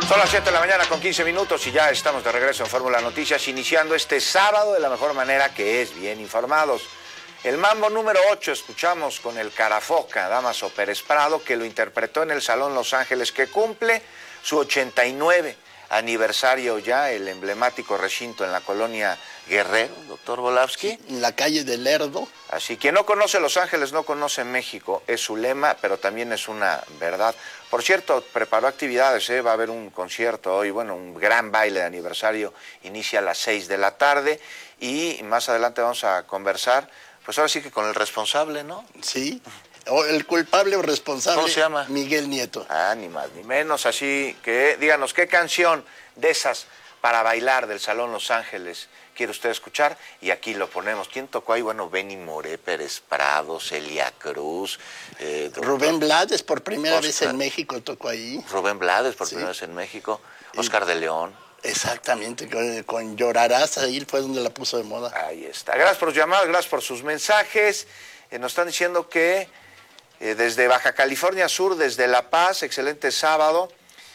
Son las 7 de la mañana con 15 minutos y ya estamos de regreso en Fórmula Noticias, iniciando este sábado de la mejor manera, que es bien informados. El mambo número 8 escuchamos con el Carafoca, Damaso Pérez Prado, que lo interpretó en el Salón Los Ángeles, que cumple su 89 aniversario ya, el emblemático recinto en la colonia Guerrero, doctor Volavsky. Sí, en la calle del Lerdo. Así, quien no conoce Los Ángeles no conoce México, es su lema, pero también es una verdad. Por cierto, preparó actividades, va a haber un concierto hoy, bueno, un gran baile de aniversario, inicia a las 6 de la tarde y más adelante vamos a conversar, pues ahora sí que con el responsable, ¿no? Sí, o el culpable o responsable. ¿Cómo se llama? Miguel Nieto. Ah, ni más ni menos, así que díganos, ¿qué canción de esas para bailar del Salón Los Ángeles quiere usted escuchar? Y aquí lo ponemos. ¿Quién tocó ahí? Bueno, Benny Moré, Pérez Prado, Celia Cruz. Rubén Blades, por primera vez en México, tocó ahí. Rubén Blades, por primera vez en México. Oscar de León. Exactamente, con Llorarás, ahí fue donde la puso de moda. Ahí está. Gracias por sus llamadas, gracias por sus mensajes. Nos están diciendo que desde Baja California Sur, desde La Paz, excelente sábado,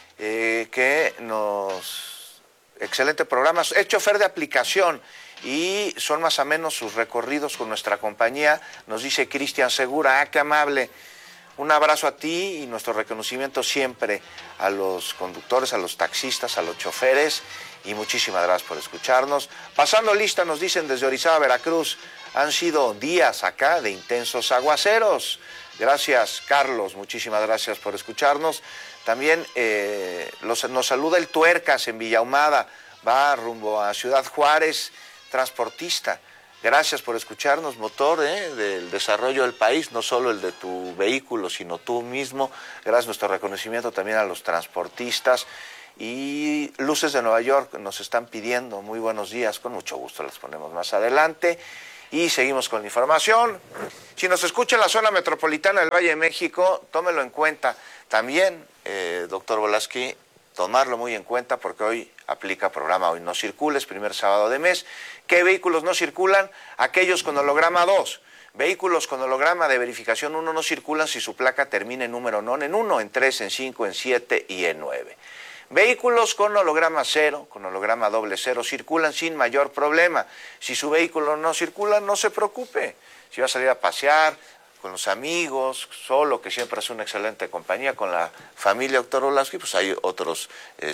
excelente programa. Es chofer de aplicación y son más o menos sus recorridos con nuestra compañía, nos dice Cristian Segura. Ah, qué amable. Un abrazo a ti y nuestro reconocimiento siempre a los conductores, a los taxistas, a los choferes, y muchísimas gracias por escucharnos. Pasando lista, nos dicen desde Orizaba, Veracruz, han sido días acá de intensos aguaceros. Gracias, Carlos, muchísimas gracias por escucharnos. También nos saluda el Tuercas en Villa Ahumada, va rumbo a Ciudad Juárez, transportista. Gracias por escucharnos, motor del desarrollo del país, no solo el de tu vehículo, sino tú mismo. Gracias, nuestro reconocimiento también a los transportistas. Y Luces de Nueva York nos están pidiendo muy buenos días, con mucho gusto las ponemos más adelante. Y seguimos con la información. Si nos escucha en la zona metropolitana del Valle de México, tómelo en cuenta. También, doctor Volavsky, tomarlo muy en cuenta porque hoy aplica programa Hoy No Circules, primer sábado de mes. ¿Qué vehículos no circulan? Aquellos con holograma 2. Vehículos con holograma de verificación 1 no circulan si su placa termina en número non en 1, en 3, en 5, en 7 y en 9. Vehículos con holograma 0, con holograma doble 0, circulan sin mayor problema. Si su vehículo no circula, no se preocupe. Si va a salir a pasear con los amigos, solo, que siempre es una excelente compañía, con la familia, doctor Volavsky, pues hay otros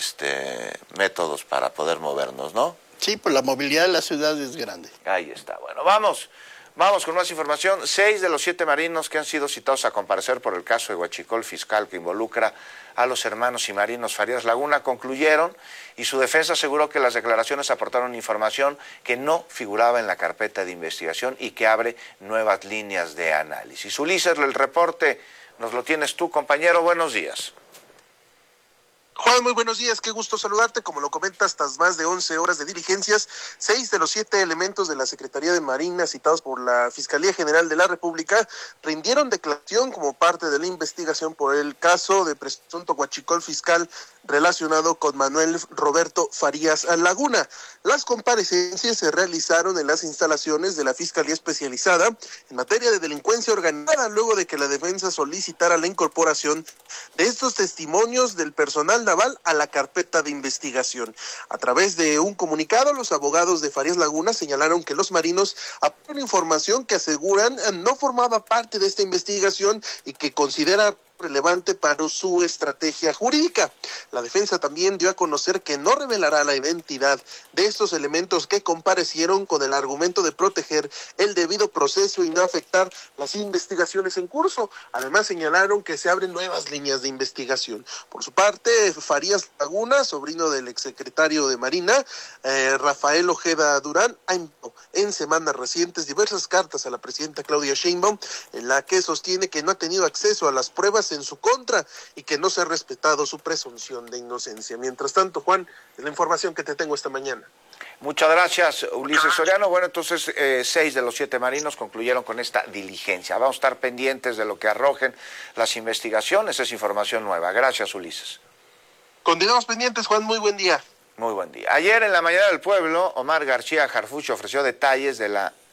métodos para poder movernos, ¿no? Sí, pues la movilidad de la ciudad es grande. Ahí está. Bueno, vamos con más información. 6 de los 7 marinos que han sido citados a comparecer por el caso de huachicol fiscal que involucra a los hermanos y marinos Farías Laguna concluyeron y su defensa aseguró que las declaraciones aportaron información que no figuraba en la carpeta de investigación y que abre nuevas líneas de análisis. Ulises, el reporte nos lo tienes tú, compañero. Buenos días. Juan, muy buenos días, qué gusto saludarte. Como lo comentas, tras más de 11 horas de diligencias, 6 de los 7 elementos de la Secretaría de Marina citados por la Fiscalía General de la República rindieron declaración como parte de la investigación por el caso de presunto huachicol fiscal relacionado con Manuel Roberto Farías Laguna. Las comparecencias se realizaron en las instalaciones de la Fiscalía Especializada en materia de delincuencia organizada, luego de que la defensa solicitara la incorporación de estos testimonios del personal naval a la carpeta de investigación. A través de un comunicado, los abogados de Farías Laguna señalaron que los marinos aportan información que aseguran no formaba parte de esta investigación y que considera relevante para su estrategia jurídica. La defensa también dio a conocer que no revelará la identidad de estos elementos que comparecieron con el argumento de proteger el debido proceso y no afectar las investigaciones en curso. Además, señalaron que se abren nuevas líneas de investigación. Por su parte, Farías Laguna, sobrino del exsecretario de Marina, Rafael Ojeda Durán, ha enviado en semanas recientes diversas cartas a la presidenta Claudia Sheinbaum, en la que sostiene que no ha tenido acceso a las pruebas en su contra y que no se ha respetado su presunción de inocencia. Mientras tanto, Juan, es la información que te tengo esta mañana. Muchas gracias, Ulises Soriano. Bueno, entonces 6 de los 7 marinos concluyeron con esta diligencia. Vamos a estar pendientes de lo que arrojen las investigaciones. Es información nueva. Gracias, Ulises. Continuamos pendientes, Juan. Muy buen día. Muy buen día. Ayer en la mañana del pueblo, Omar García Harfuch ofreció detalles de la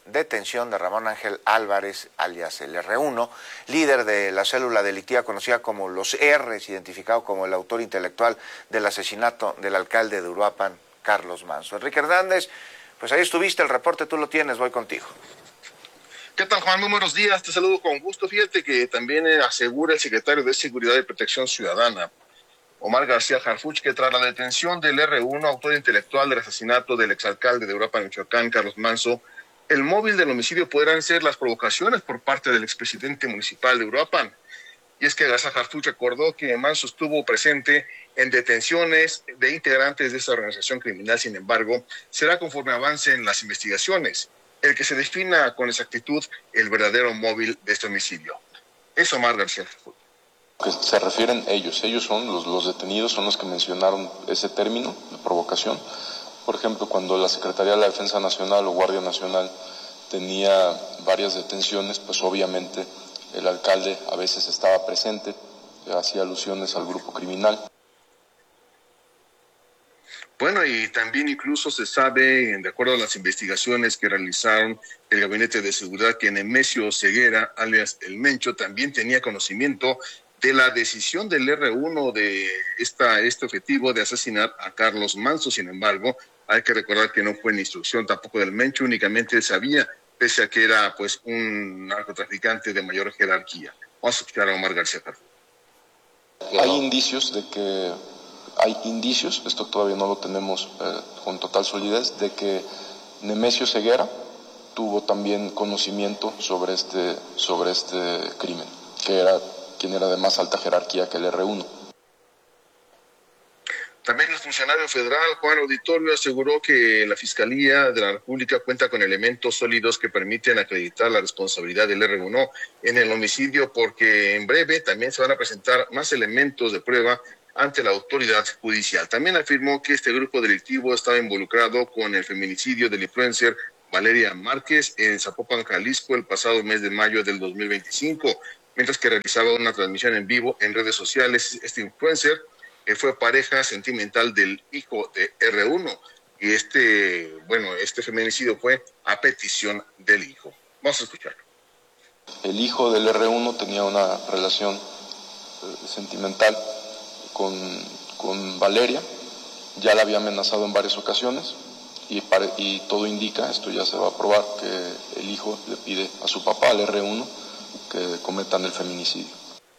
detención de Ramón Ángel Álvarez, alias el R1, líder de la célula delictiva conocida como los R's, identificado como el autor intelectual del asesinato del alcalde de Uruapan, Carlos Manso. Enrique Hernández, pues ahí estuviste, el reporte tú lo tienes, voy contigo. ¿Qué tal, Juan? Muy buenos días, te saludo con gusto. Fíjate que también asegura el secretario de Seguridad y Protección Ciudadana, Omar García Harfuch, que tras la detención del R1, autor intelectual del asesinato del exalcalde de Uruapan, Michoacán, Carlos Manso, el móvil del homicidio podrán ser las provocaciones por parte del expresidente municipal de Uruapan. Y es que García Harfuch recordó que Manso estuvo presente en detenciones de integrantes de esta organización criminal. Sin embargo, será conforme avancen las investigaciones el que se defina con exactitud el verdadero móvil de este homicidio. Es Omar García Harfuch. Que se refieren ellos son los detenidos, son los que mencionaron ese término de provocación. Por ejemplo, cuando la Secretaría de la Defensa Nacional o Guardia Nacional tenía varias detenciones, pues obviamente el alcalde a veces estaba presente, hacía alusiones al grupo criminal. Bueno, y también incluso se sabe, de acuerdo a las investigaciones que realizaron el Gabinete de Seguridad, que Nemesio Ceguera, alias El Mencho, también tenía conocimiento de la decisión del R1 de este objetivo de asesinar a Carlos Manso. Sin embargo, hay que recordar que no fue en instrucción tampoco del Mencho, únicamente él sabía, pese a que era pues un narcotraficante de mayor jerarquía. Vamos a escuchar a Omar García Harfuch. Hay indicios, esto todavía no lo tenemos con total solidez, de que Nemesio Ceguera tuvo también conocimiento sobre este crimen, que era quien era de más alta jerarquía que el R1. También el funcionario federal Juan Auditorio aseguró que la Fiscalía de la República cuenta con elementos sólidos que permiten acreditar la responsabilidad del R1 en el homicidio, porque en breve también se van a presentar más elementos de prueba ante la autoridad judicial. También afirmó que este grupo delictivo estaba involucrado con el feminicidio del influencer Valeria Márquez en Zapopan, Jalisco, el pasado mes de mayo del 2025, mientras que realizaba una transmisión en vivo en redes sociales. Este influencer fue pareja sentimental del hijo de R1, y este feminicidio fue a petición del hijo. Vamos a escucharlo. El hijo del R1 tenía una relación sentimental con Valeria, ya la había amenazado en varias ocasiones, y todo indica, esto ya se va a probar, que el hijo le pide a su papá, al R1, que cometan el feminicidio.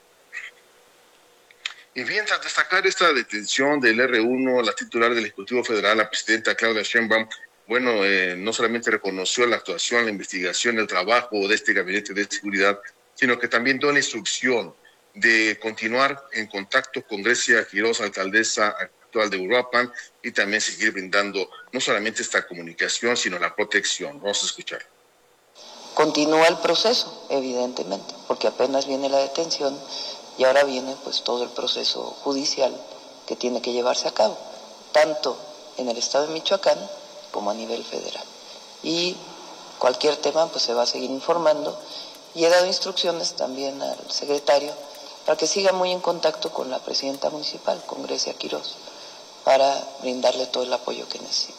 Y bien, tras destacar esta detención del R1, la titular del Ejecutivo Federal, la presidenta Claudia Sheinbaum, no solamente reconoció la actuación, la investigación, el trabajo de este gabinete de seguridad, sino que también dio la instrucción de continuar en contacto con Grecia Quiroz, alcaldesa actual de Uruapan, y también seguir brindando no solamente esta comunicación, sino la protección. Vamos a escuchar. Continúa el proceso, evidentemente, porque apenas viene la detención y ahora viene pues todo el proceso judicial que tiene que llevarse a cabo, tanto en el estado de Michoacán como a nivel federal. Y cualquier tema pues se va a seguir informando, y he dado instrucciones también al secretario para que siga muy en contacto con la presidenta municipal, con Grecia Quiroz, para brindarle todo el apoyo que necesite.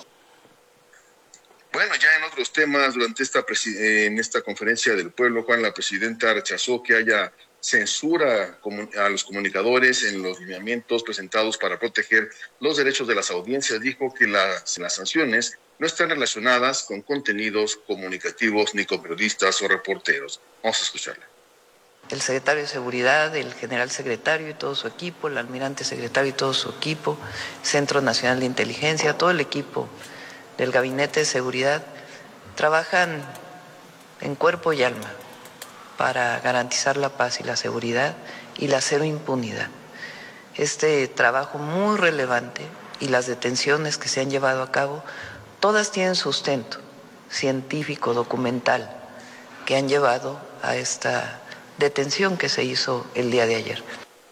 Bueno, ya en otros temas, durante en esta conferencia del pueblo, Juan, la presidenta rechazó que haya censura a los comunicadores en los lineamientos presentados para proteger los derechos de las audiencias. Dijo que las sanciones no están relacionadas con contenidos comunicativos ni con periodistas o reporteros. Vamos a escucharla. El secretario de Seguridad, el general secretario y todo su equipo, el almirante secretario y todo su equipo, Centro Nacional de Inteligencia, todo el equipo del Gabinete de Seguridad trabajan en cuerpo y alma para garantizar la paz y la seguridad y la cero impunidad. Este trabajo muy relevante y las detenciones que se han llevado a cabo, todas tienen sustento científico, documental, que han llevado a esta detención que se hizo el día de ayer.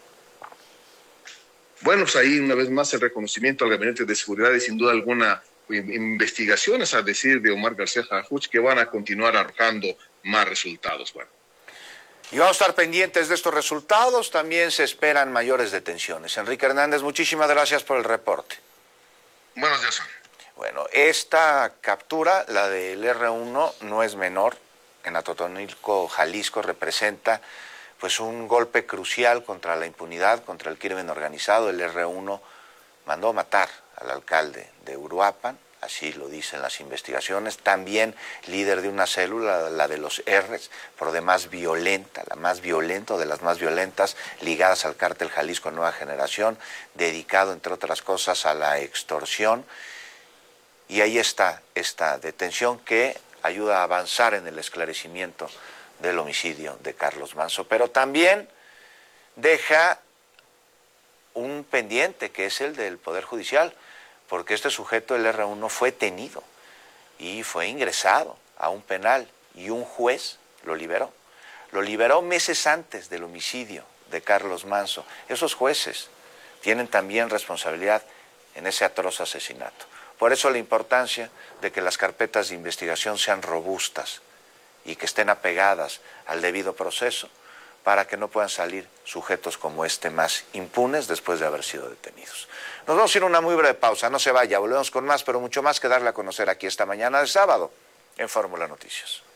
Bueno, pues ahí una vez más el reconocimiento al Gabinete de Seguridad y sin duda alguna investigaciones, a decir de Omar García Harfuch, que van a continuar arrojando más resultados. Bueno. Y vamos a estar pendientes de estos resultados. También se esperan mayores detenciones. Enrique Hernández, muchísimas gracias por el reporte. Buenos días. Bueno, esta captura, la del R1, no es menor. En Atotonilco, Jalisco, representa pues un golpe crucial contra la impunidad, contra el crimen organizado. El R1 mandó matar al alcalde de Uruapan, así lo dicen las investigaciones, también líder de una célula, la de los R's, por demás violenta, la más violenta o de las más violentas, ligadas al cártel Jalisco Nueva Generación, dedicado entre otras cosas a la extorsión. Y ahí está esta detención que ayuda a avanzar en el esclarecimiento del homicidio de Carlos Manzo, pero también deja un pendiente que es el del Poder Judicial, porque este sujeto, el R1, fue tenido y fue ingresado a un penal y un juez lo liberó. Lo liberó meses antes del homicidio de Carlos Manzo. Esos jueces tienen también responsabilidad en ese atroz asesinato. Por eso la importancia de que las carpetas de investigación sean robustas y que estén apegadas al debido proceso para que no puedan salir sujetos como este más impunes después de haber sido detenidos. Nos vamos a ir a una muy breve pausa, no se vaya, volvemos con más, pero mucho más que darle a conocer aquí esta mañana de sábado en Fórmula Noticias.